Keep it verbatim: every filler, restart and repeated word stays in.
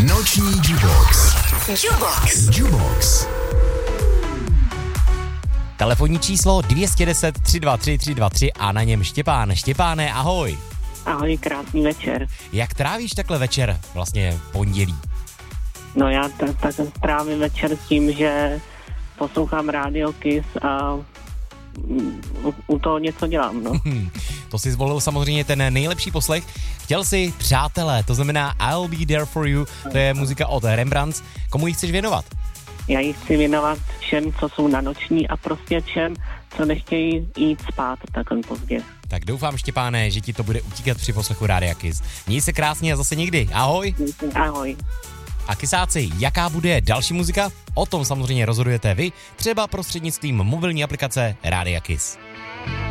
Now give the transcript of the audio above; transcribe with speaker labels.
Speaker 1: Noční Jukebox. Jukebox. Jukebox.
Speaker 2: Telefonní číslo dvě stě deset, tři dva tři, tři dva tři a na něm Štěpán. Štěpáne, ahoj.
Speaker 3: Ahoj, krásný večer.
Speaker 2: Jak trávíš takhle večer, vlastně pondělí?
Speaker 3: No já tak, tak trávím večer s tím, že poslouchám Radio Kiss a u, u toho něco dělám, no.
Speaker 2: To si zvolil samozřejmě ten nejlepší poslech. Chtěl si Přátelé, to znamená I'll Be There For You, to je muzika od Rembrandts. Komu ji chceš věnovat?
Speaker 3: Já ji chci věnovat všem, co jsou na noční a prostě všem, co nechtějí jít spát takhle pozdě.
Speaker 2: Tak doufám, Štěpáne, že ti to bude utíkat při poslechu Rádia Kiss. Měj se krásně a zase někdy. Ahoj.
Speaker 3: Ahoj.
Speaker 2: A Kissáci, jaká bude další muzika? O tom samozřejmě rozhodujete vy, třeba prostřednictvím mobilní aplikace Rádia Kiss.